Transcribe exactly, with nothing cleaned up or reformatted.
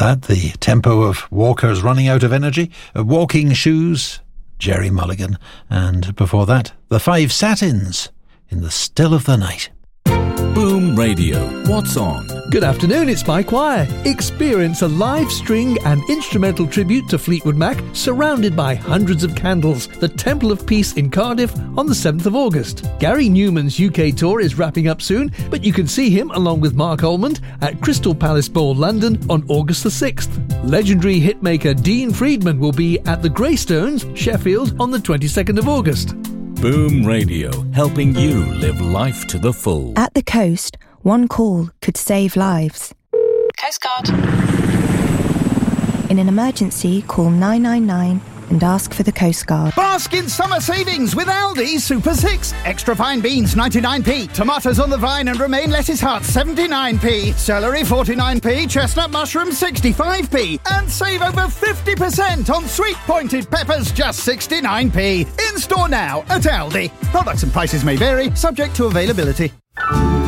that, the tempo of Walker's Running Out of Energy, uh, Walking Shoes, Jerry Mulligan, and before that, the Five Satins in the Still of the Night. Boom Radio. What's on? Good afternoon, it's Mike Wire. Experience a live string and instrumental tribute to Fleetwood Mac surrounded by hundreds of candles. The Temple of Peace in Cardiff on the seventh of August. Gary Newman's U K tour is wrapping up soon, but you can see him along with Mark Almond at Crystal Palace Ball, London on August the sixth. Legendary hitmaker Dean Friedman will be at the Greystones, Sheffield on the twenty-second of August. Boom Radio, helping you live life to the full. At the coast, one call could save lives. Coast Guard. In an emergency, call nine nine nine and ask for the Coast Guard. Bask in summer savings with Aldi Super six. Extra fine beans ninety-nine p, tomatoes on the vine and romaine lettuce hearts seventy-nine p, celery forty-nine p, chestnut mushrooms sixty-five p, and save over fifty percent on sweet pointed peppers just sixty-nine p. In store now at Aldi. Products and prices may vary, subject to availability.